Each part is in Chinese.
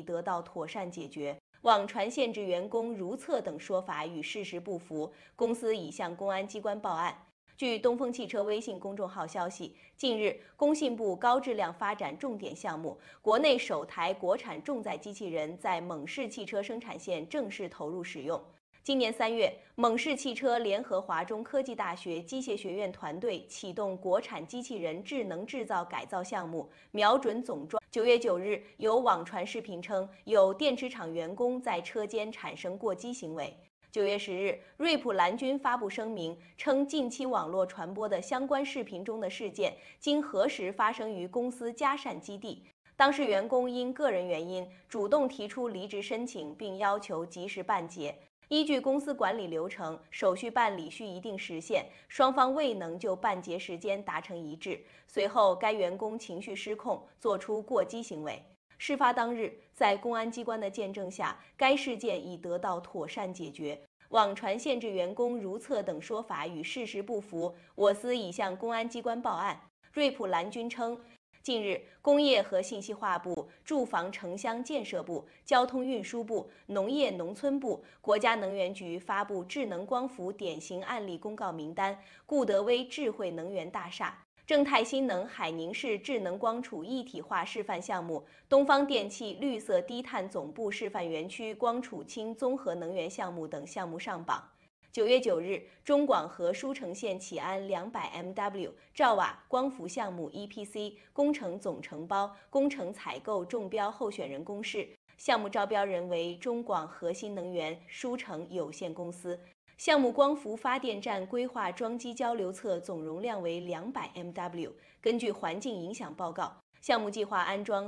得到妥善解决。网传限制员工如厕等说法与事实不符，公司已向公安机关报案。据东风汽车微信公众号消息，近日，工信部高质量发展重点项目国内首台国产重载机器人在蒙氏汽车生产线正式投入使用。今年3月，蒙氏汽车联合华中科技大学机械学院团队启动国产机器人智能制造改造项目，瞄准总装。9月9日，有网传视频称，有电池厂员工在车间产生过激行为。9月10日，瑞普蓝军发布声明称，近期网络传播的相关视频中的事件，经核实发生于公司嘉善基地。当事员工因个人原因主动提出离职申请，并要求及时办结。依据公司管理流程，手续办理需一定时限，双方未能就办结时间达成一致。随后，该员工情绪失控，做出过激行为。事发当日，在公安机关的见证下，该事件已得到妥善解决。网传限制员工如厕等说法与事实不符，我司已向公安机关报案。瑞普蓝军称，近日，工业和信息化部、住房城乡建设部、交通运输部、农业农村部、国家能源局发布智能光伏典型案例公告名单，固德威智慧能源大厦、正泰新能海宁市智能光储一体化示范项目、东方电气绿色低碳总部示范园区光储氢综合能源项目等项目上榜。9月9日，中广核舒城县启安200MW 兆瓦光伏项目 EPC 工程总承包、工程采购中标候选人公示，项目招标人为中广核新能源舒城有限公司。项目光伏发电站规划装机交流侧总容量为200MW。根据环境影响报告，项目计划安装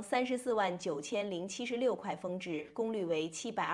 349076块峰值，功率为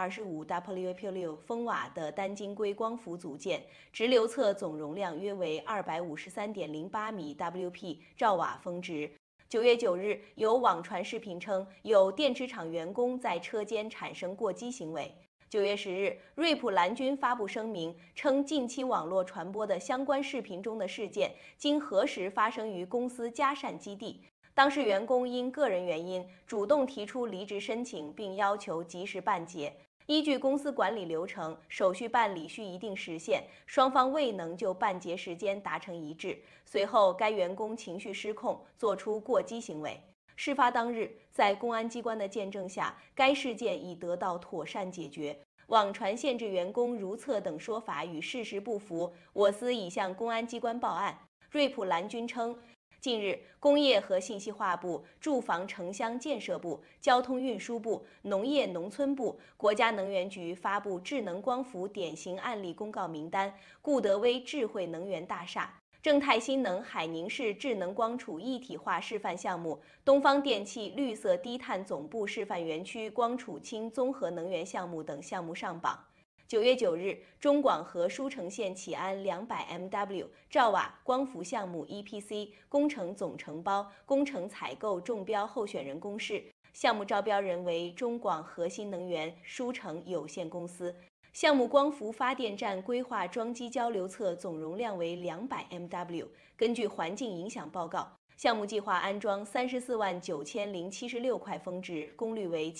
725WP6风瓦的单晶硅光伏组件，直流侧总容量约为253.08米 WP 兆瓦峰值。9月9日，有网传视频称，有电池厂员工在车间产生过激行为。9月10日，瑞普蓝军发布声明称，近期网络传播的相关视频中的事件，经核实发生于公司嘉善基地。当事员工因个人原因主动提出离职申请，并要求及时办结。依据公司管理流程，手续办理需一定时限，双方未能就办结时间达成一致。随后，该员工情绪失控，做出过激行为。事发当日，在公安机关的见证下，该事件已得到妥善解决。网传限制员工如厕等说法与事实不符，我司已向公安机关报案。瑞普蓝军称，近日，工业和信息化部、住房城乡建设部、交通运输部、农业农村部、国家能源局发布智能光伏典型案例公告名单，固德威智慧能源大厦、正泰新能海宁市智能光储一体化示范项目、东方电气绿色低碳总部示范园区光储氢综合能源项目等项目上榜。9月9日，中广核舒城县启安200MW 兆瓦光伏项目 EPC 工程总承包、工程采购中标候选人公示，项目招标人为中广核新能源舒城有限公司。项目光伏发电站规划装机交流侧总容量为200MW。根据环境影响报告，项目计划安装349076块峰值，功率为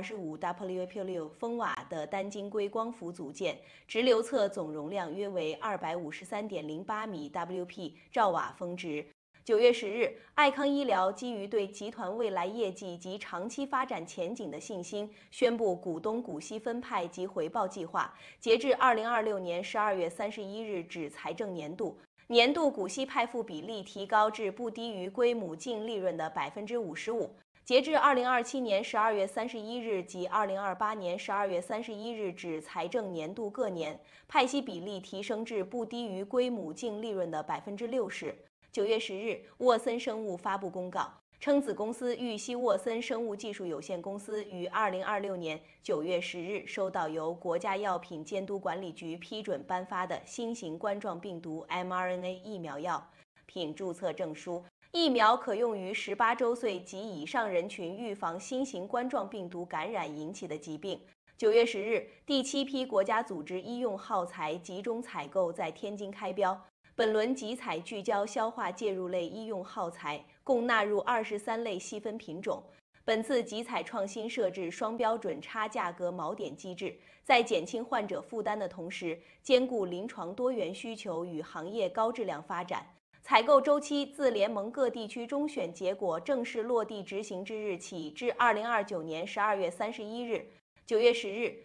725WP6风瓦的单晶硅光伏组件，直流侧总容量约为253.08米 WP 兆瓦峰值。9月10日，爱康医疗基于对集团未来业绩及长期发展前景的信心，宣布股东股息分派及回报计划，截至2026年12月31日止财政年度，年度股息派付比例提高至不低于归母净利润的55%。截至2027年12月31日及2028年12月31日止财政年度各年，派息比例提升至不低于归母净利润的60%。9月10日，沃森生物发布公告称，子公司玉溪沃森生物技术有限公司于2026年9月10日收到由国家药品监督管理局批准颁发的新型冠状病毒 mRNA 疫苗药品注册证书。疫苗可用于18周岁及以上人群预防新型冠状病毒感染引起的疾病。9月10日，第7批国家组织医用耗材集中采购在天津开标。本轮集采聚焦消化介入类医用耗材，共纳入23类细分品种。 本次集采创新设置双标准差价格锚点机制，在减轻患者负担的同时，兼顾临床多元需求与行业高质量发展。采购周期自联盟各地区中选结果正式落地执行之日起至2029年12月31日。9月10日，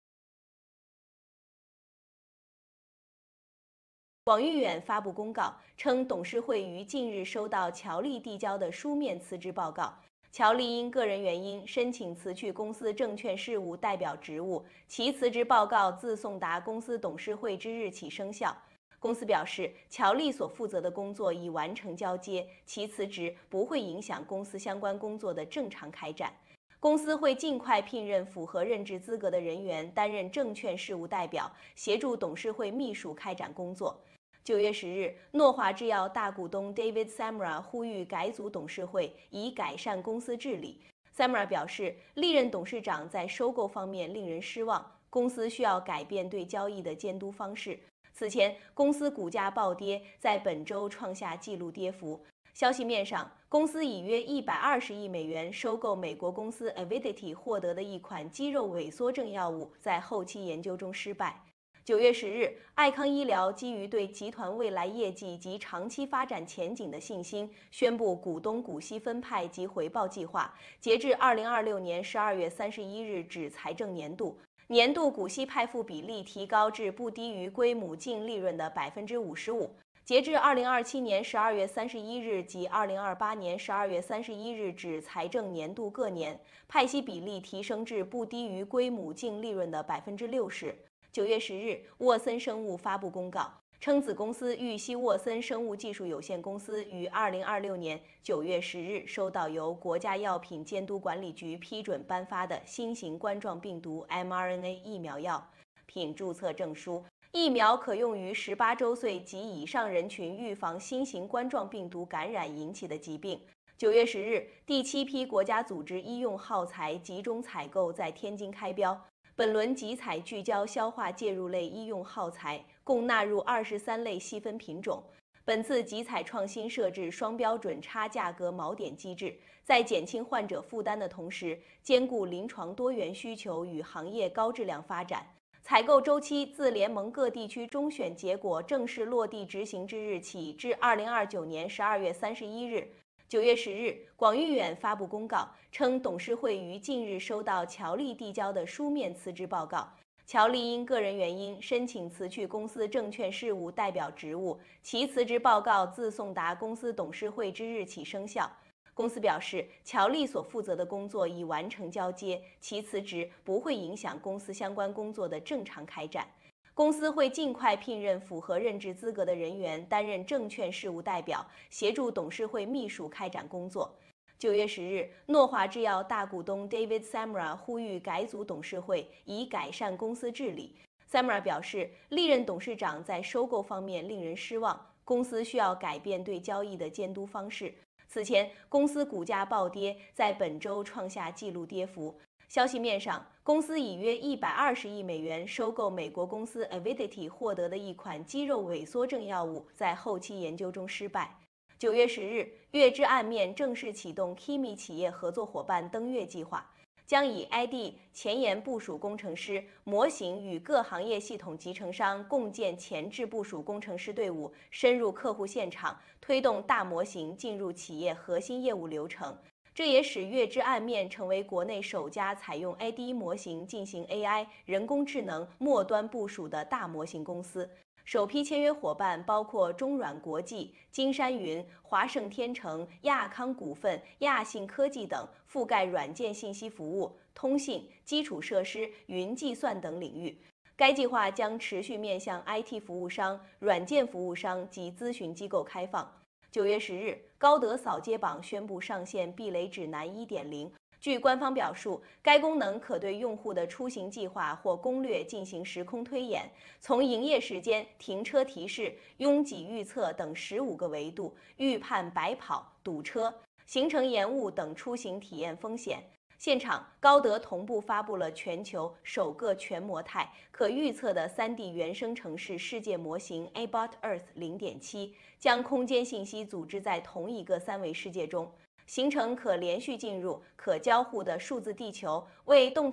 广誉远发布公告称，董事会于近日收到乔丽递交的书面辞职报告。乔丽因个人原因申请辞去公司证券事务代表职务，其辞职报告自送达公司董事会之日起生效。公司表示，乔丽所负责的工作已完成交接，其辞职不会影响公司相关工作的正常开展。公司会尽快聘任符合任职资格的人员担任证券事务代表，协助董事会秘书开展工作。9月10日，诺华制药大股东 David Samra 呼吁改组董事会，以改善公司治理。Samra 表示，历任董事长在收购方面令人失望，公司需要改变对交易的监督方式。此前，公司股价暴跌，在本周创下纪录跌幅。消息面上，公司以约120亿美元收购美国公司 Avidity 获得的一款肌肉萎缩症药物，在后期研究中失败。9月10日，爱康医疗基于对集团未来业绩及长期发展前景的信心，宣布股东股息分派及回报计划，截至2026年12月31日止财政年度。年度股息派付比例提高至不低于归母净利润的55%。截至2027年12月31日及2028年12月31日止财政年度各年，派息比例提升至不低于归母净利润的60%。9月10日，沃森生物发布公告称，子公司玉溪沃森生物技术有限公司于2026年9月10日收到由国家药品监督管理局批准颁发的新型冠状病毒 mRNA 疫苗药品注册证书。疫苗可用于18周岁及以上人群预防新型冠状病毒感染引起的疾病。9月10日，第7批国家组织医用耗材集中采购在天津开标。本轮集采聚焦消化介入类医用耗材，共纳入23类细分品种。本次集采创新设置双标准差价格锚点机制，在减轻患者负担的同时，兼顾临床多元需求与行业高质量发展。采购周期自联盟各地区中选结果正式落地执行之日起至2029年12月31日。9月10日，广誉远发布公告称，董事会于近日收到乔丽递交的书面辞职报告。乔丽因个人原因申请辞去公司证券事务代表职务，其辞职报告自送达公司董事会之日起生效。公司表示，乔丽所负责的工作已完成交接，其辞职不会影响公司相关工作的正常开展。公司会尽快聘任符合任职资格的人员担任证券事务代表，协助董事会秘书开展工作。9月10日，诺华制药大股东 David Samra 呼吁改组董事会，以改善公司治理。Samra 表示，历任董事长在收购方面令人失望，公司需要改变对交易的监督方式。此前，公司股价暴跌，在本周创下纪录跌幅。消息面上，公司以约120亿美元收购美国公司 Avidity 获得的一款肌肉萎缩症药物，在后期研究中失败。9月10日，月之暗面正式启动 Kimi 企业合作伙伴登月计划，将以 ID 前沿部署工程师模型与各行业系统集成商共建前置部署工程师队伍，深入客户现场，推动大模型进入企业核心业务流程。这也使月之暗面成为国内首家采用 IDE 模型进行 AI 人工智能末端部署的大模型公司。首批签约伙伴包括中软国际、金山云、华盛天成、亚康股份、亚信科技等，覆盖软件信息服务、通信、基础设施、云计算等领域。该计划将持续面向 IT 服务商、软件服务商及咨询机构开放。9月10日，高德扫街榜宣布上线避雷指南 1.0。据官方表述，该功能可对用户的出行计划或攻略进行时空推演，从营业时间、停车提示、拥挤预测等15个维度预判白跑、堵车、行程延误等出行体验风险。现场，高德同步发布了全球首个全模态可预测的3D 原生城市世界模型 Abot Earth 0.7，将空间信息组织在同一个3维世界中。 形成可连续进入、可交互的数字地球，为动